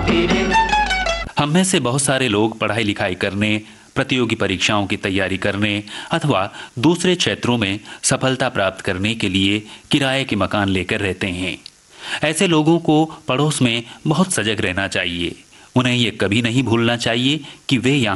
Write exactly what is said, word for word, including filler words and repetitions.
हम में से बहुत सारे लोग पढ़ाई लिखाई करने, प्रतियोगी परीक्षाओं की तैयारी करने अथवा दूसरे क्षेत्रों में सफलता प्राप्त करने के लिए किराए के मकान लेकर रहते हैं। ऐसे लोगों को पड़ोस में बहुत सजग रहना चाहिए। उन्हें ये कभी नहीं भूलना चाहिए कि वे यहाँ